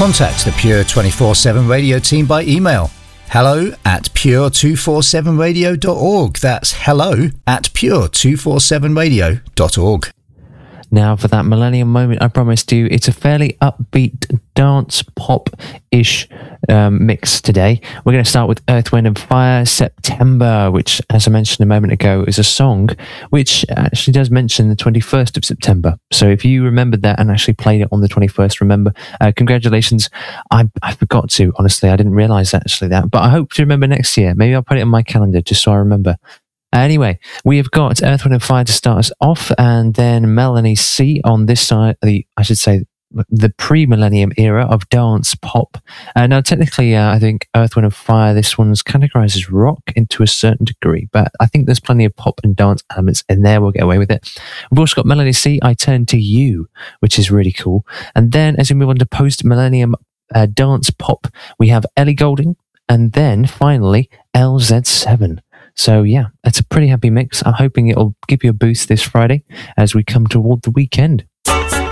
Contact the Pure 24/7 Radio team by email. hello@pure247radio.org. That's hello@pure247radio.org. Now for that Millennium Moment, I promised you, it's a fairly upbeat dance pop-ish mix today. We're going to start with Earth, Wind & Fire, September, which, as I mentioned a moment ago, is a song which actually does mention the 21st of September. So if you remembered that and actually played it on the 21st, remember, congratulations. I forgot to, honestly. I didn't realise actually that, but I hope to remember next year. Maybe I'll put it on my calendar just so I remember. Anyway, we have got Earth, Wind & Fire to start us off, and then Melanie C on this side, the pre-millennium era of dance pop. Now, technically, I think Earth, Wind & Fire, this one's categorized as rock into a certain degree, but I think there's plenty of pop and dance elements in there. We'll get away with it. We've also got Melanie C, I Turn to You, which is really cool. And then, as we move on to post-millennium dance pop, we have Ellie Goulding, and then, finally, LZ7. So yeah, it's a pretty happy mix. I'm hoping it'll give you a boost this Friday as we come toward the weekend.